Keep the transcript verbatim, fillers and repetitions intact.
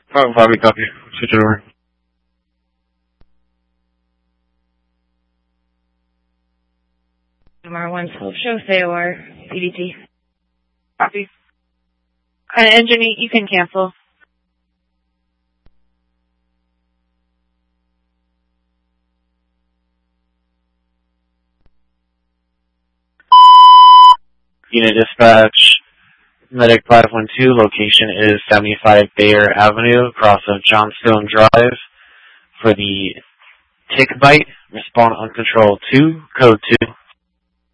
Oh, Bobby, copy. Switch it over. M R one twelve, show S A O R, P D T. Copy. Uh, engine eight, you can cancel. Unit dispatch, Medic five one two, location is seventy-five Bayer Avenue, across of Johnstone Drive. For the tick bite, respond uncontrolled two, code two.